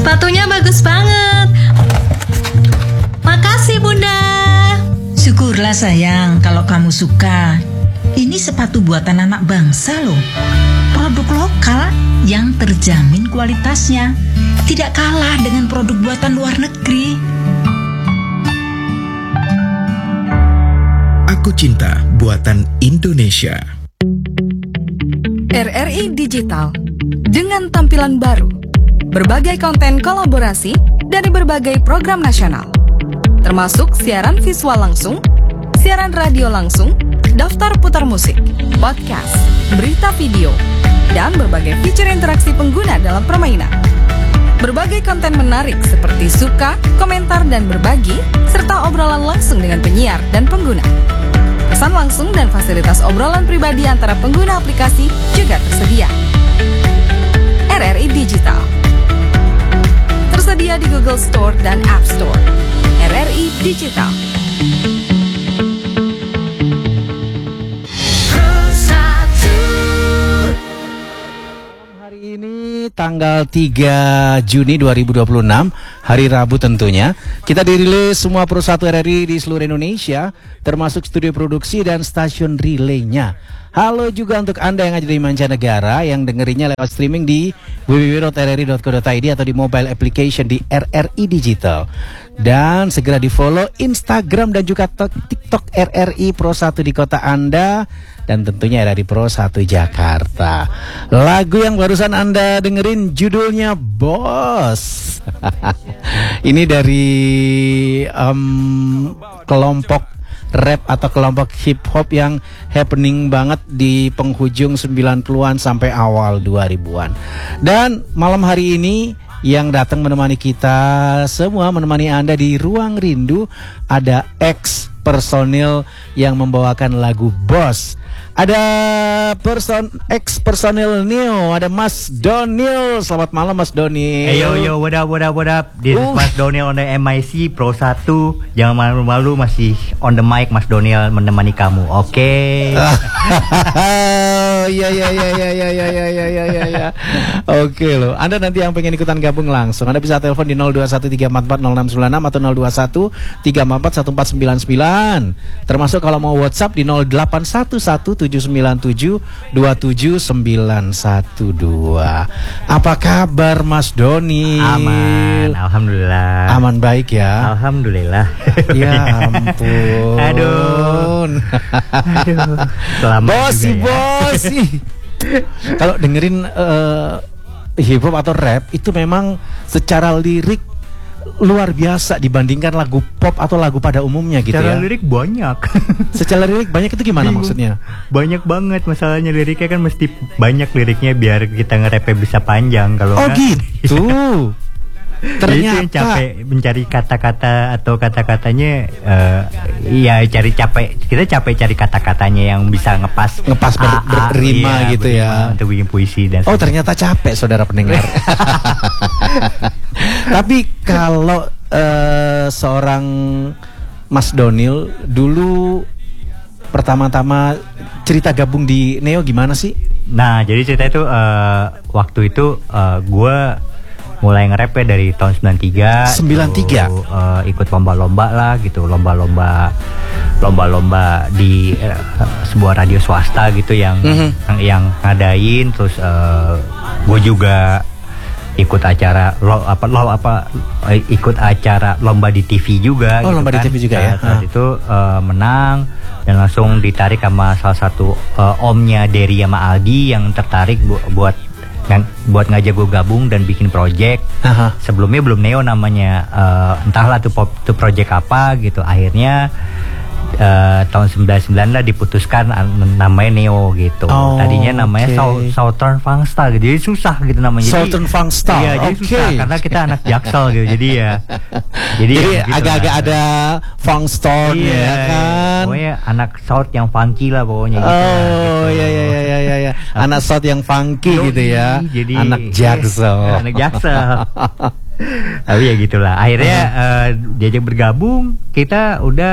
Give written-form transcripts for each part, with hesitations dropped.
Sepatunya bagus banget. Makasih Bunda. Syukurlah sayang kalau kamu suka. Ini sepatu buatan anak bangsa loh. Produk lokal yang terjamin kualitasnya. Tidak kalah dengan produk buatan luar negeri. Aku Cinta Buatan Indonesia. RRI Digital dengan tampilan baru, berbagai konten kolaborasi dari berbagai program nasional, termasuk siaran visual langsung, siaran radio langsung, daftar putar musik, podcast, berita video, dan berbagai fitur interaksi pengguna dalam permainan. Berbagai konten menarik seperti suka, komentar, dan berbagi, serta obrolan langsung dengan penyiar dan pengguna. Pesan langsung dan fasilitas obrolan pribadi antara pengguna aplikasi juga tersedia. RRI Digital tersedia di Google Store dan App Store. RRI Digital. Hari ini tanggal 3 Juni 2026, hari Rabu tentunya. Kita dirilis semua Pro 1 RRI di seluruh Indonesia, termasuk studio produksi dan stasiun relaynya. Halo juga untuk Anda yang ada di mancanegara yang dengerinnya lewat streaming di www.rri.co.id atau di mobile application di RRI Digital. Dan segera di follow Instagram dan juga TikTok RRI Pro 1 di kota Anda. Dan tentunya RRI Pro 1 Jakarta. Lagu yang barusan Anda dengerin judulnya Bos. Ini dari kelompok rap atau kelompok hip hop yang happening banget di penghujung 90-an sampai awal 2000-an. Dan malam hari ini yang datang menemani kita semua, menemani Anda di Ruang Rindu, ada ex personil yang membawakan lagu Bos. Ada ex personil Neo, ada Mas Donil. Selamat malam Mas Donil. Hey yo, what up. This is Mas Donil on the MIC Pro 1. Jangan malu-malu, masih on the mic Mas Donil menemani kamu. Oke. Iya. Oke loh. Anda nanti yang pengen ikutan gabung langsung, Anda bisa telepon di 0213440696 atau 0217341499. Termasuk kalau mau WhatsApp di 081797279112. Apa kabar Mas Doni? Aman, alhamdulillah. Aman baik ya. Alhamdulillah. Ya ampun. Aduh. Selamat bosi. Kalau dengerin hip hop atau rap itu memang secara lirik luar biasa dibandingkan lagu pop atau lagu pada umumnya gitu secara ya. Lirik banyak. Secara lirik banyak itu gimana maksudnya? Banyak banget, masalahnya liriknya kan mesti banyak liriknya biar kita nge-rapnya bisa panjang. Kalau oh gitu. Ternyata itu capek mencari kata-kata atau kata-katanya ya kita capek cari kata-katanya yang bisa ngepas berrima gitu ya untuk bikin puisi dan ternyata capek saudara pendengar. Tapi kalau seorang Mas Donil dulu pertama-tama cerita gabung di Neo gimana sih? Nah jadi cerita itu waktu itu gue mulai nge-rap dari tahun 93. Ikut lomba-lomba lah gitu, lomba-lomba di sebuah radio swasta gitu yang ngadain. Terus gue juga ikut acara ikut acara lomba di TV juga. Oh gitu lomba kan. Di TV juga ya. Saat itu menang dan langsung ditarik sama salah satu omnya Dery sama Aldi yang tertarik buat ngajak gue gabung dan bikin project. Sebelumnya belum Neo namanya, entahlah tuh project apa gitu. Akhirnya tahun 99 lah diputuskan namanya Neo gitu. Tadinya namanya Southern Funkstyle gitu. Jadi susah gitu namanya. Southern Funkstyle. Iya, jadi susah karena kita anak Jaksel gitu. Jadi agak-agak ada Funkstyle ya kan. Pokoknya anak South yang funky lah pokoknya gitu. Iya. Anak South yang funky gitu ya. Jadi anak Jaksel. Anak Jaksel. Tapi ya gitulah. Akhirnya diajak bergabung, kita udah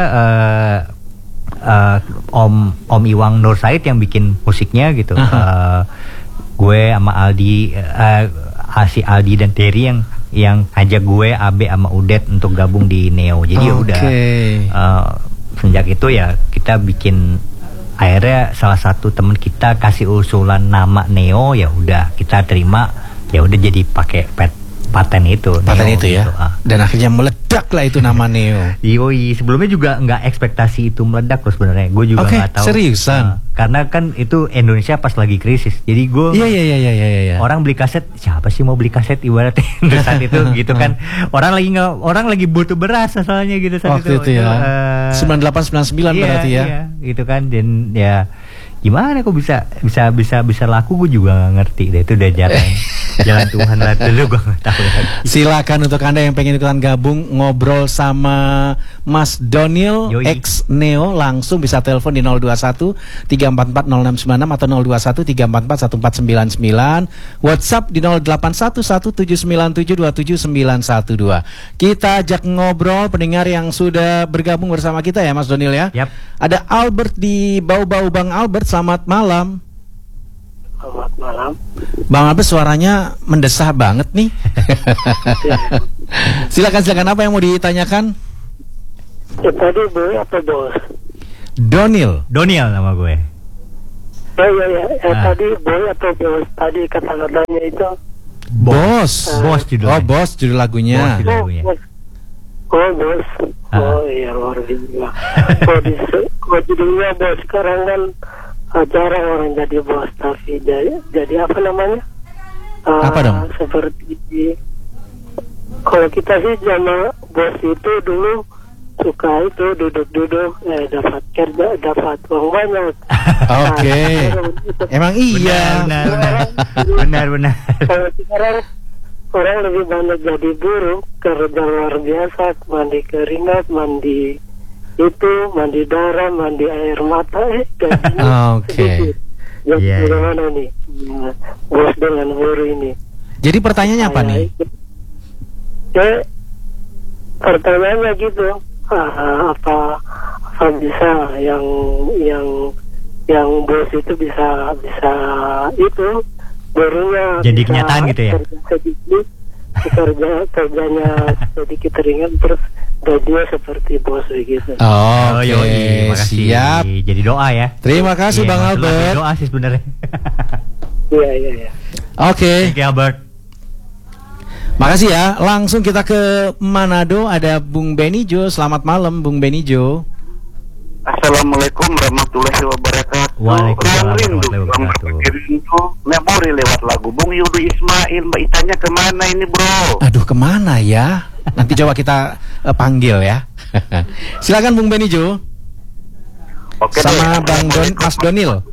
Om Iwang Nur Said yang bikin musiknya gitu. Gue sama Aldi, si Aldi dan Terry yang yang ngajak gue, Abe sama Udet untuk gabung di Neo. Jadi udah sejak itu ya kita bikin, akhirnya salah satu teman kita kasih usulan nama Neo, ya udah kita terima, ya udah jadi pakai paten itu Neo, itu ya gitu. Dan akhirnya meledak lah itu nama Neo. Yoi, sebelumnya juga nggak ekspektasi itu meledak loh sebenarnya. Gue juga nggak tahu. Seriusan? Karena kan itu Indonesia pas lagi krisis. Jadi gue orang beli kaset, siapa sih mau beli kaset ibaratnya saat itu gitu kan. Orang lagi butuh beras asalnya gitu saat waktu itu ya. 98 99 berarti ya. Iya, gitu kan. Dan ya gimana kok bisa laku, gue juga gak ngerti deh. Itu udah jalan Tuhan lah dulu, gue gak tahu lagi. Silakan untuk Anda yang pengen ikutan gabung ngobrol sama Mas Donil X Neo, langsung bisa telepon di 021 344 0696 atau 021 344 1499, WhatsApp di 081179727912. Kita ajak ngobrol pendengar yang sudah bergabung bersama kita ya Mas Donil ya. Yap. Ada Albert di Bau-Bau. Bang Albert, selamat malam. Selamat malam. Bang Albert, suaranya mendesah banget nih. Silakan apa yang mau ditanyakan? Ya, tadi boy apa bos? Donil nama gue. Ya. Tadi boy atau bos? Tadi kata-katanya itu Bos judulnya. Bos judul lagunya. Bos. Oh iya, luar biasa. Kalau judulnya bos, sekarang kan jarang orang jadi bos, tapi jadi apa namanya? Apa dong? Seperti kalau kita sih zaman bos itu dulu suka itu duduk-duduk, dapat kerja, dapat uang banyak. Oke. Emang iya. Benar. Kalau sekarang orang lebih banyak jadi buruh, kerja luar biasa, mandi keringat, mandi darah, mandi air mata, Oke. Jadi bagaimana nih bos dengan buruh ini? Jadi pertanyaannya apa nih? Pertanyaannya gitu, apa bisa yang bos itu bisa itu buruhnya jadi kenyataan gitu ya? Kerjanya sedikit ringan, terus gajinya seperti bos begitu. Oke, siap. Jadi doa ya. Terima kasih Bang Albert. Doa sih sebenarnya. Iya. Oke. Thank you Albert. Makasih ya. Langsung kita ke Manado, ada Bung Benijo. Selamat malam Bung Benijo. Assalamualaikum warahmatullahi wabarakatuh. Waalaikumsalam warahmatullahi wabarakatuh. Memori lewat lagu Bung Yudi Ismail. Mbak Itanya kemana ini bro? Aduh, kemana ya? Nanti coba kita panggil ya. Silakan Bung Benijo. Oke, sama Bang Mas Donil.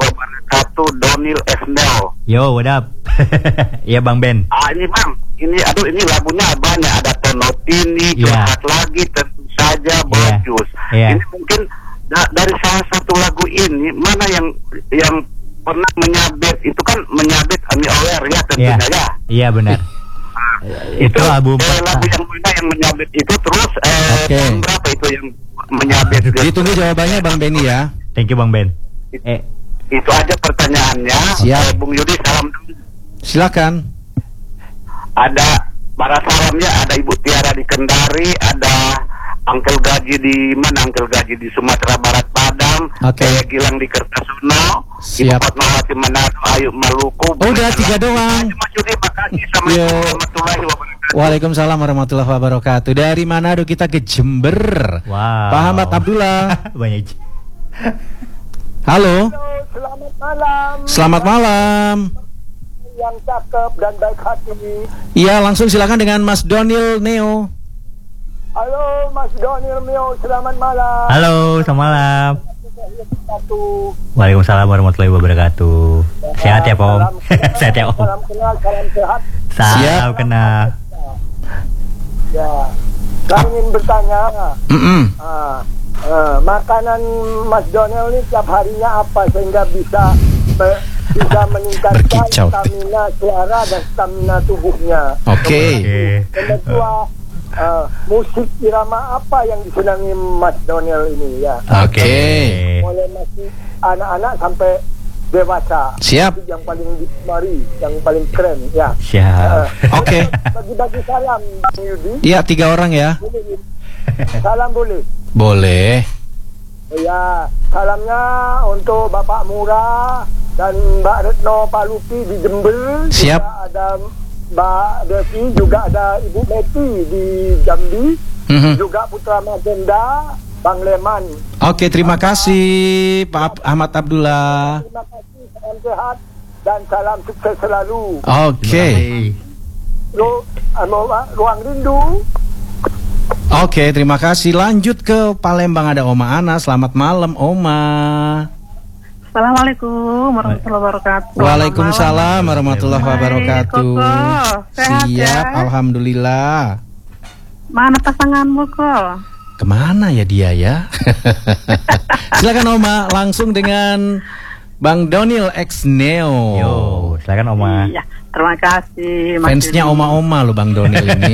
Donil Esnel. Yo, what up? Iya Bang Ben. Ini Bang, ini lagunya banyak, ada Tonotini, curhat lagi, tentu saja Bojus. Ini mungkin dari salah satu lagu ini mana yang pernah menyabet, itu kan menyabet Ami Oler ya tentunya ya. Iya benar. Itu album lagu yang mana yang menyabet itu, terus berapa itu yang menyabet? Ditunggu jawabannya Bang Beni ya. Thank you Bang Ben. Itu aja pertanyaannya. Siap. Bung Yudi, salam dulu. Silakan. Ada para salamnya, ada Ibu Tiara di Kendari, ada Uncle Gaji di mana? Uncle Gaji di Sumatera Barat Padang, Gilang di Kertasono, Ibu Fatmawati Manado, Ayu Maluku. Udah 3 doang. Mas Yudi, makasih. Assalamualaikum warahmatullahi wabarakatuh. Waalaikumsalam warahmatullahi wabarakatuh. Dari Manado kita ke Jember. Wow. Pak Ahmad Abdullah. Banyak. Halo. Selamat malam. Selamat malam. Yang cakep dan baik hati. Iya, langsung silakan dengan Mas Donil Neo. Halo Mas Donil Neo, selamat malam. Halo, selamat malam. Waalaikumsalam warahmatullahi wabarakatuh. Sehat ya Om. Sehat ya Om. Salam kenal, salam sehat. Salam kenal. Ya, saya ingin bertanya. Makanan Mas Donel ini tiap harinya apa sehingga bisa meningkatkan stamina suara dan stamina tubuhnya. Yang kedua, musik irama apa yang disenangi Mas Donel ini ya? Mulai masih anak-anak sampai dewasa. Siap. Yang paling digemari, yang paling keren ya. Siap. Oke. Bagi-bagi salam Bang Yudi. Iya, 3 orang ya. Boleh. Salam boleh. Boleh. Ya, salamnya untuk Bapak Murah dan Mbak Retno Palupi di Jember. Siap. Juga ada Mbak Devi, juga ada Ibu Meti di Jambi. Juga Putra Magenda, Bang Leman. Oke, terima kasih Pak Ahmad Abdullah. Terima kasih, salam sehat dan salam sukses selalu. Oke. Ruang rindu. Oke, terima kasih. Lanjut ke Palembang, ada Oma Ana. Selamat malam, Oma. Assalamualaikum warahmatullahi wabarakatuh. Waalaikumsalam warahmatullahi wabarakatuh. Sehat Siap, ya? alhamdulillah. Mana pasanganmu kok? Kemana ya dia ya? Silakan Oma, langsung dengan Bang Donil X Neo. Yo, silakan Oma. Iya, terima kasih. Fansnya Oma-Oma lo Bang Donil ini.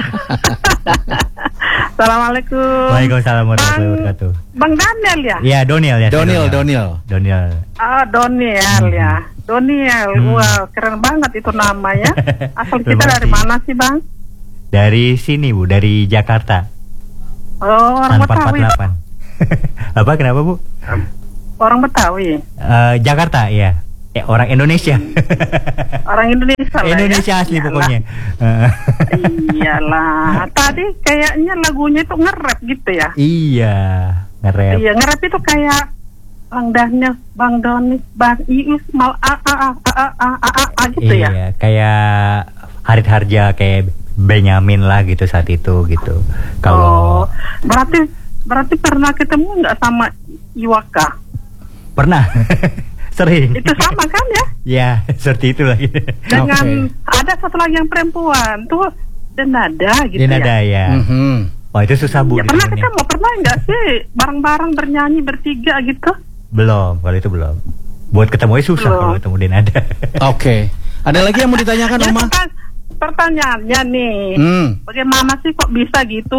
Assalamualaikum. Waalaikumsalam warahmatullahi wabarakatuh. Bang Daniel ya? Iya, Donil ya. Donil. Ah, Doniel ya. Doniel, wah keren banget itu namanya. Asal kita dari mana sih Bang? Dari sini Bu, dari Jakarta. Oh, orang Betawi. 448. Apa kenapa Bu? Orang Betawi. Jakarta ya. Orang Indonesia. Orang Indonesia lah Indonesia ya? asli pokoknya. Iyalah. Tadi kayaknya lagunya itu nge-rap gitu ya? Iya, nge-rap. Iya, nge-rap itu kayak Bang Daniel, Bang Doni, Bang Iis, mal gitu ya? Iya, kayak Harit Harja, kayak Benyamin lah gitu saat itu gitu. Kalau berarti pernah ketemu nggak sama Iwaka? Pernah. Sering. Itu sama kan ya? Ya, seperti itu lagi. Dengan ada satu lagi yang perempuan tuh Denada gitu Denada ya. Wah, itu susah Bu. Ya, pernah ketemu, pernah nggak sih bareng-bareng bernyanyi bertiga gitu? Belum, kalau itu belum. Buat ketemu susah kalau ketemu Denada. Oke. Ada lagi yang mau ditanyakan Oma? Pertanyaannya nih, bagaimana sih kok bisa gitu?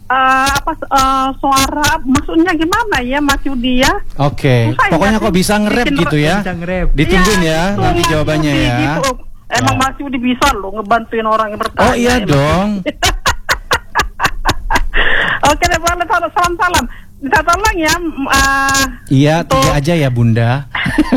Suara maksudnya gimana ya Mas Yudi ya? Oke, pokoknya kok bisa nge-rap gitu ya? Ditungguin ya nanti jawabannya ya. Gitu. Emang Mas Yudi bisa loh ngebantuin orang yang bertanya. Oh iya dong. Oke deh, boleh salam-salam. Bisa tolong ya. Iya, 3 aja ya Bunda.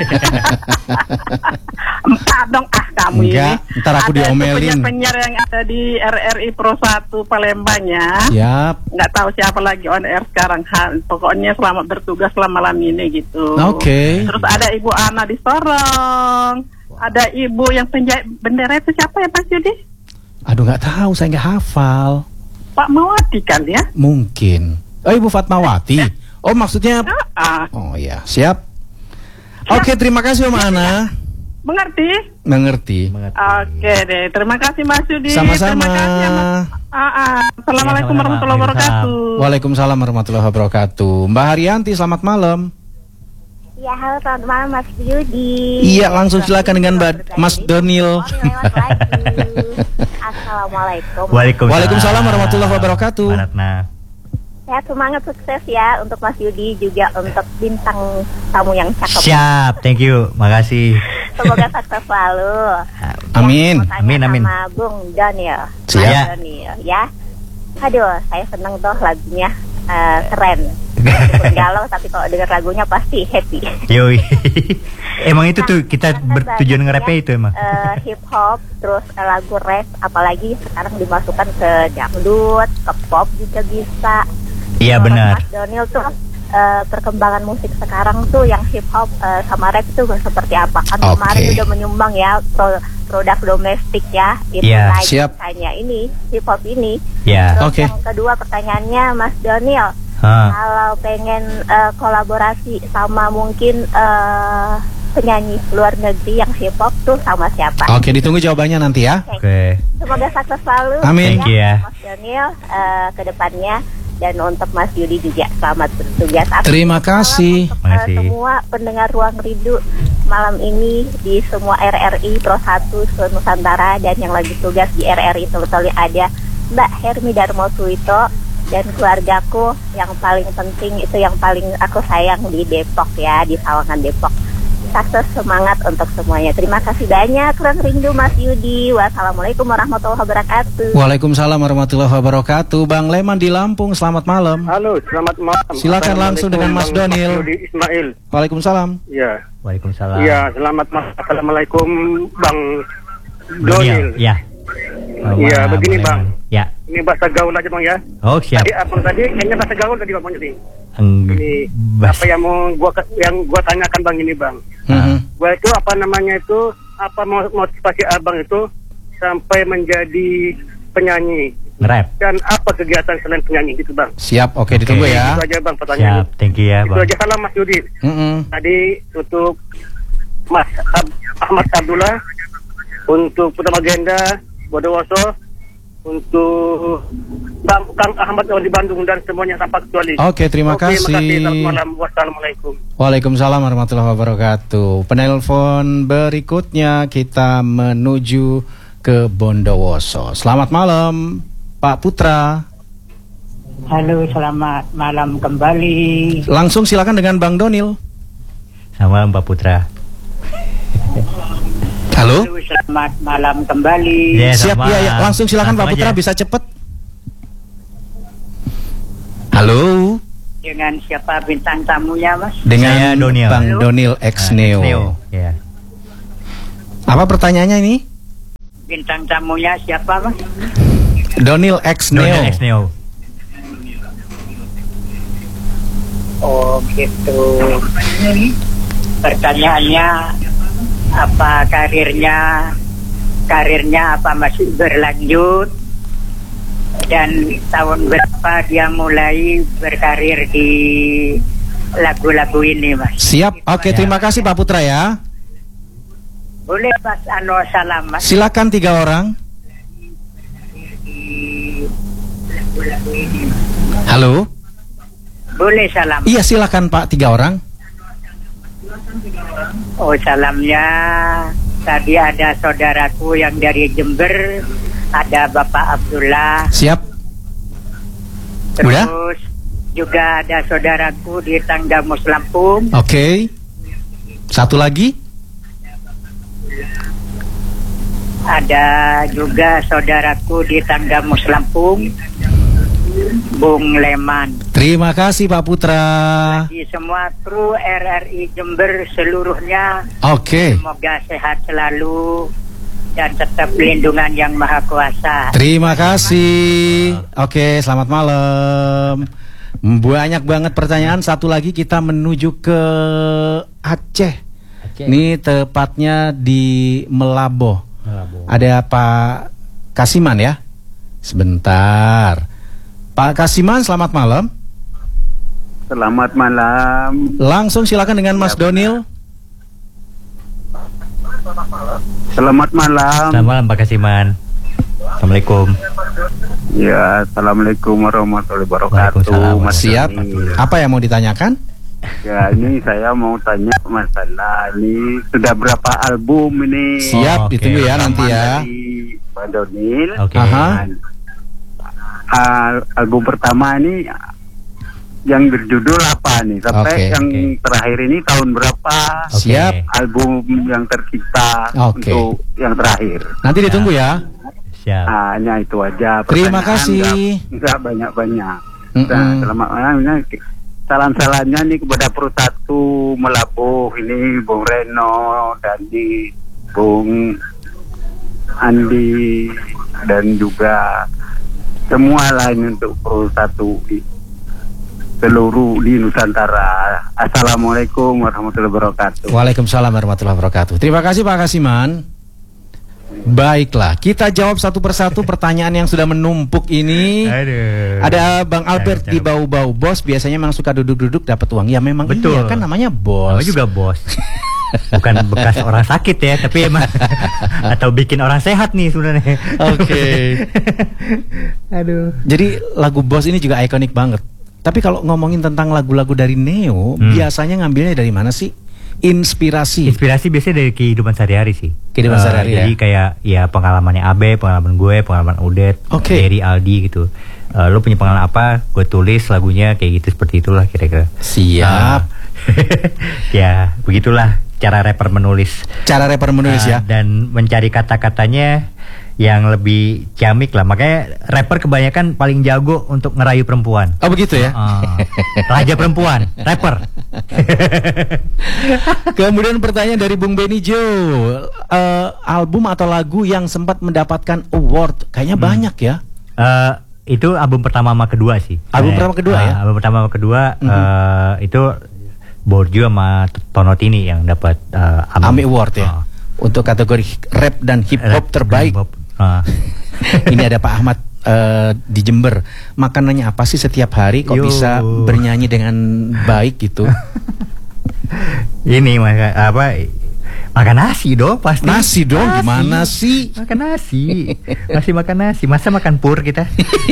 4 dong kamu Enggak, ini. ntar aku diomelin. Penyiar yang ada di RRI Pro 1 Palembang ya. Siap. Nggak tahu siapa lagi on air sekarang. Pokoknya selamat bertugas selama malam ini gitu. Oke. Terus ada Ibu Ana di Sorong. Ada Ibu yang penjahit bendera itu siapa ya Pak Yudi? Aduh nggak tahu, saya nggak hafal. Pak Mawati kan ya? Mungkin. Oh Ibu Fatmawati. Oh maksudnya. Oh ya, siap. Oke, terima kasih Om Ana. Mengerti? Oke deh, terima kasih Mas Yudi. Sama-sama. Terima kasih Mas. Assalamualaikum warahmatullahi wabarakatuh. Waalaikumsalam warahmatullahi wabarakatuh. Mbak Haryanti, selamat malam. Ya, halo, selamat malam Mas Yudi. Iya, langsung silakan dengan Mas Donil. Assalamualaikum. Waalaikumsalam warahmatullahi wabarakatuh. Ya, semangat sukses ya untuk Mas Yudi, juga untuk bintang tamu yang cakep. Siap, thank you, makasih. Semoga sukses selalu. Amin. Ya, Amin. Sama Bung Daniel. Siap. Daniel, ya. Aduh, saya seneng tuh lagunya, keren. Meskipun galau, tapi kalau dengar lagunya pasti happy. Yoi. Emang itu tuh kita bertujuan nge-rapnya itu emang. Hip hop, terus lagu rap, apalagi sekarang dimasukkan ke dangdut, ke pop juga bisa. Iya benar. Mas Donil tuh perkembangan musik sekarang tuh yang hip hop sama rap tuh seperti apa? Kan kemarin udah menyumbang ya produk domestik ya. Itu lagi tanya ini hip hop ini. Terus yang kedua pertanyaannya Mas Donil. Kalau pengen kolaborasi sama mungkin penyanyi luar negeri yang hip hop tuh sama siapa? Oke, ditunggu jawabannya nanti ya. Oke. Semoga sukses selalu. Amin. Ya, Mas Donil ke depannya, dan untuk Mas Yudi juga selamat bertugas. Terima kasih. Untuk semua pendengar Ruang Rindu malam ini di semua RRI Pro 1 Nusantara, dan yang lagi tugas di RRI Telutoli ada Mbak Hermi Darmo Suito dan keluargaku yang paling penting itu yang paling aku sayang di Depok ya, di Sawangan Depok. sukses, semangat untuk semuanya. Terima kasih banyak, kurang rindu Mas Yudi. Wassalamualaikum warahmatullahi wabarakatuh. Waalaikumsalam warahmatullahi wabarakatuh. Bang Leman di Lampung, selamat malam. Halo, selamat malam. Silakan langsung dengan Mas Donil. Yudi Ismail. Waalaikumsalam. Ya. Waalaikumsalam. Ya, selamat malam. Assalamualaikum Bang Donil. Ya. Iya, begini Bang. Ya. Ini bahasa gaul aja Bang ya. Oh, siap. Tadi abang tadi kayaknya bahasa gaul tadi Bang ini. Ini apa yang mau gua tanyakan Bang ini Bang. Gua itu apa namanya itu, apa motivasi abang itu sampai menjadi penyanyi? Nge-rap. Dan apa kegiatan selain penyanyi gitu Bang? Siap, oke, ditunggu ya. Itu aja Bang pertanyaan. Siap, thank you ya Bang. Itu aja, salam Mas Yudi. Tadi untuk Mas Ahmad Abdullah, untuk Putra Magenda Bondowoso, untuk Kang Ahmad di Bandung dan semuanya tanpa kecuali. Oke, terima kasih. Selamat malam. Wassalamualaikum. Waalaikumsalam warahmatullahi wabarakatuh. Penelpon berikutnya kita menuju ke Bondowoso. Selamat malam, Pak Putra. Halo, selamat malam kembali. Langsung silakan dengan Bang Donil. Selamat malam Pak Putra. Halo, selamat malam kembali. Siap ya, langsung silakan Pak Putra, bisa cepet. Halo. Dengan siapa bintang tamunya Mas? Dengan Donil. Bang Donil X Neo. Ya. Apa pertanyaannya ini? Bintang tamunya siapa Mas? Donil X Neo. Donil X Neo. Oh gitu. Pertanyaannya, apa karirnya apa masih berlanjut, dan tahun berapa dia mulai berkarir di lagu-lagu ini Mas? Siap, oke, terima kasih Pak Putra ya. Boleh Mas salam Mas? Silakan 3 orang. Halo. Boleh salam? Iya, silakan Pak, 3 orang. Oh, salamnya tadi ada saudaraku yang dari Jember, ada Bapak Abdullah. Siap. Terus udah? Juga ada saudaraku di Tanggamus Lampung. Oke. Satu lagi? Ada juga saudaraku di Tanggamus Lampung, Bung Leman. Terima kasih Pak Putra. Di semua kru RRI Jember seluruhnya. Oke. Semoga sehat selalu dan tetap pelindungan yang Maha Kuasa. Terima kasih. Oke, selamat malam. Banyak banget pertanyaan. Satu lagi kita menuju ke Aceh. Ini tepatnya di Melaboh. Ada Pak Kasiman ya. Sebentar. Pak Kasiman, selamat malam. Selamat malam. Langsung silakan dengan Mas Donil. Selamat malam. Selamat malam Pak Kasiman. Assalamualaikum. Ya, assalamualaikum warahmatullahi wabarakatuh. Mas siap. Apa yang mau ditanyakan? Ya, ini saya mau tanya masalah ini sudah berapa album ini? Siap, ditunggu ya nanti ya. Dari Pak Donil. Oke. Album pertama ini yang berjudul apa nih? Sampai yang terakhir ini tahun berapa? Siap. Album yang tercipta untuk yang terakhir. Nanti ditunggu ya. Siap. Hanya itu aja. Terima kasih. Enggak banyak-banyak. Selamat malam. Salam-salamnya nih kepada Persatu Melabuh ini, Bung Reno dan di Bung Andi dan juga semua lain untuk Persatu seluruh di Nusantara. Assalamualaikum warahmatullahi wabarakatuh. Waalaikumsalam warahmatullahi wabarakatuh. Terima kasih Pak Kasiman. Baiklah, kita jawab satu persatu pertanyaan yang sudah menumpuk ini. Ada Bang Albert di Bau-Bau. Bos biasanya memang suka duduk-duduk dapat uang. Ya memang betul. Iya kan namanya bos. Namanya juga bos. Bukan bekas orang sakit ya, tapi emang atau bikin orang sehat nih sebenarnya. Oke. Aduh. Jadi lagu Bos ini juga ikonik banget. Tapi kalau ngomongin tentang lagu-lagu dari Neo, biasanya ngambilnya dari mana sih? Inspirasi biasanya dari kehidupan sehari-hari sih. Kehidupan sehari-hari jadi kayak ya pengalamannya Abe, pengalaman gue, pengalaman Udet, dari Aldi gitu. Lo punya pengalaman apa? Gue tulis lagunya kayak gitu, seperti itulah kira-kira. Siap. Ya begitulah cara rapper menulis. Cara rapper menulis ya. Dan mencari kata-katanya yang lebih ciamik lah. Makanya rapper kebanyakan paling jago untuk ngerayu perempuan. Oh begitu ya. Raja perempuan, rapper. Kemudian pertanyaan dari Bung Benny Jo, album atau lagu yang sempat mendapatkan award, kayaknya banyak ya. Itu album pertama sama kedua sih. Album pertama kedua ya. Album pertama sama kedua itu Borju sama Tonotini yang dapat AMI Award ya. Untuk kategori rap dan hip hop terbaik. Ini ada Pak Ahmad di Jember. Makanannya apa sih setiap hari kok bisa bernyanyi dengan baik gitu? Ini makan nasi dong pasti. Nasi dong, gimana sih? Makan nasi. Masih makan nasi. Masa makan pur kita?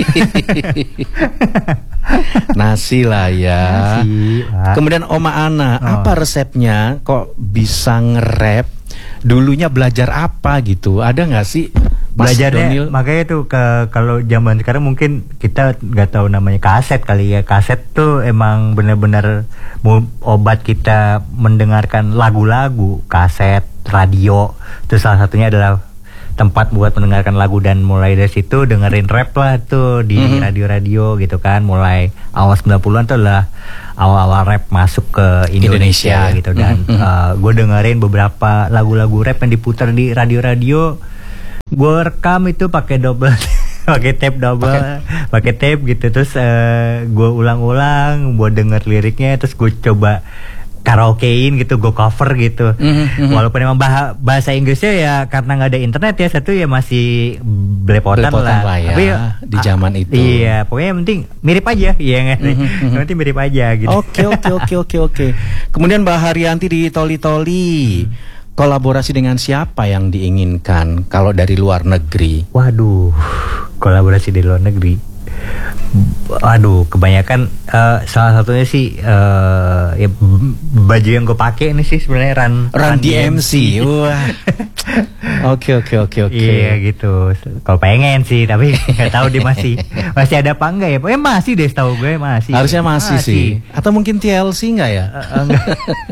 Nasi lah ya. Nasi, kemudian Oma Ana, apa resepnya kok bisa nge-rap? Dulunya belajar apa gitu? Ada nggak sih? Belajarnya makanya tuh kalau zaman sekarang mungkin kita nggak tahu namanya kaset kali ya. Kaset tuh emang benar-benar obat kita mendengarkan lagu-lagu. Kaset, radio, itu salah satunya adalah tempat buat mendengarkan lagu, dan mulai dari situ dengerin rap lah tuh di radio-radio gitu kan. Mulai awal 90-an tuh adalah awal-awal rap masuk ke Indonesia gitu. Dan gue dengerin beberapa lagu-lagu rap yang diputar di radio-radio. Gue rekam itu pakai double pakai tape pakai tape gitu. Terus gue ulang-ulang buat denger liriknya, terus gue coba karaokein gitu, gue cover gitu. Walaupun emang bahasa Inggrisnya ya karena nggak ada internet ya, satu ya masih belepotan lah ya. Tapi di zaman itu. Iya, pokoknya yang penting mirip aja, ya nggak? Yang penting mirip aja gitu. Oke. Kemudian Mbak Haryanti di Toli-Toli. Kolaborasi dengan siapa yang diinginkan kalau dari luar negeri? Waduh, kolaborasi dari luar negeri. Waduh, kebanyakan salah satunya sih ya, baju yang gue pakai ini sih sebenarnya Run DMC. Wah. Oke. Iya gitu. Kalau pengen sih, tapi nggak tahu dia masih ada apa enggak ya? Pokoknya masih deh, setahu gue masih. Harusnya masih sih. Atau mungkin TLC enggak ya? Enggak.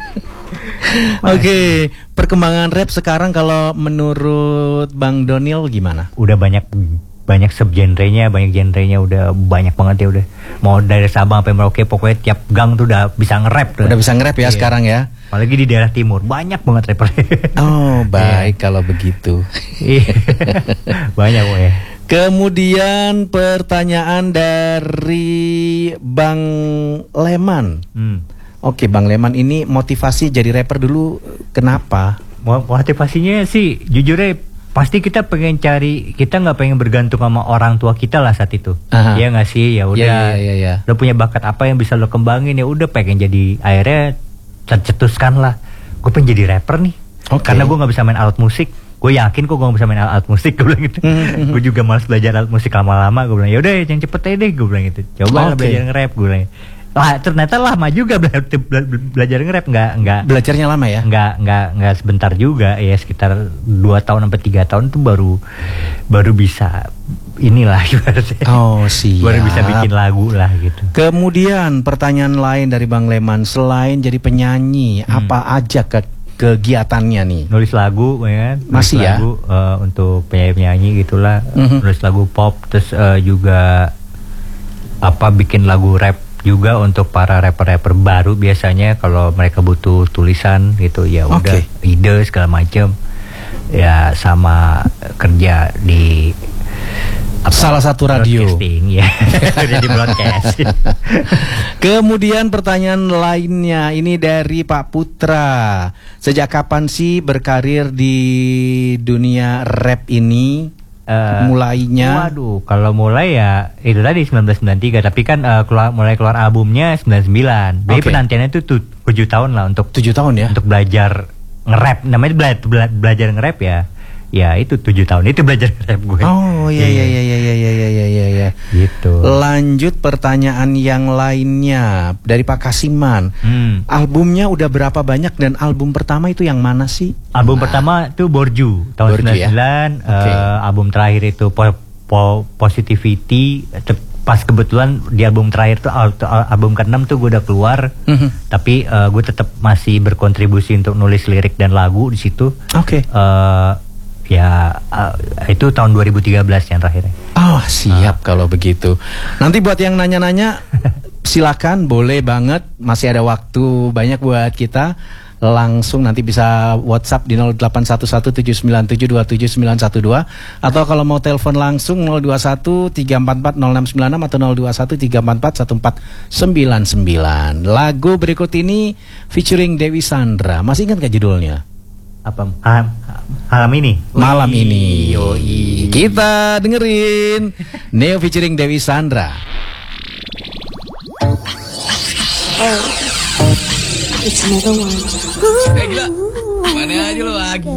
Oke, perkembangan rap sekarang kalau menurut Bang Doniel gimana? Udah banyak subgenrenya, udah banyak banget ya, udah mau dari Sabang sampai Merauke pokoknya tiap gang tuh udah bisa nge-rap. Udah bisa nge-rap ya sekarang ya. Apalagi di daerah timur banyak banget rapper. Oh, baik kalau begitu. Banyak ya. Kemudian pertanyaan dari Bang Leman. Oke, Bang Leman, ini motivasi jadi rapper dulu kenapa? Motivasinya sih jujurnya pasti kita nggak pengen bergantung sama orang tua kita lah saat itu. Iya nggak sih? Ya udah. Ya. Lo punya bakat apa yang bisa lo kembangin, ya udah pengen jadi, akhirnya tercetuskan lah. Gue pengen jadi rapper nih. Karena gue nggak bisa main alat musik. Gue yakin kok gue gak bisa main alat musik, gue bilang gitu. Gue juga malas belajar alat musik lama-lama. Gue bilang yaudah yang cepet aja deh, gue bilang gitu. Coba belajar nge-rap, gue bilang. Ternyata lama juga belajar nge-rap. Nggak belajarnya lama ya? Nggak sebentar juga ya, sekitar 2 tahun sampai 3 tahun tuh baru bisa inilah ibaratnya. Siap. Baru bisa bikin lagu lah gitu. Kemudian pertanyaan lain dari Bang Leman, selain jadi penyanyi, apa aja kegiatannya nih? Nulis lagu ya kan? Masih ya? Lagu untuk penyanyi gitulah. Nulis lagu pop, terus juga bikin lagu rap juga untuk para rapper-rapper baru. Biasanya kalau mereka butuh tulisan gitu ya udah ide segala macam ya, sama kerja di salah satu radio ya. Kerja di broadcast. Kemudian pertanyaan lainnya ini dari Pak Putra. Sejak kapan sih berkarir di dunia rap ini? Mulainya? Waduh, kalau mulai ya itu tadi 1993, tapi kan mulai keluar albumnya 99. Jadi penantiannya itu 7 tahun lah, untuk 7 tahun ya untuk belajar nge-rap. Namanya belajar nge-rap ya. Ya itu 7 tahun itu belajar nge-rap gue. Iya. Gitu. Lanjut pertanyaan yang lainnya dari Pak Kasiman. Albumnya udah berapa banyak, dan album pertama itu yang mana sih? Album pertama itu Borju tahun 99 ya? Album terakhir itu Positivity, pas kebetulan di album terakhir tuh album ke-6 tuh gue udah keluar, tapi gue tetap masih berkontribusi untuk nulis lirik dan lagu di situ. Oke. Itu tahun 2013 yang terakhirnya. Oh siap kalau begitu. Nanti buat yang nanya-nanya silakan, boleh banget, masih ada waktu banyak buat kita. Langsung nanti bisa WhatsApp di 081179727912 atau kalau mau telepon langsung 0213440696 atau 0213441499. Lagu berikut ini featuring Dewi Sandra. Masih ingat gak judulnya? Apa? Malam ini. Malam ini. Yoi. Kita dengerin Neo featuring Dewi Sandra. It's another one. Gila, mana aja lo lagi.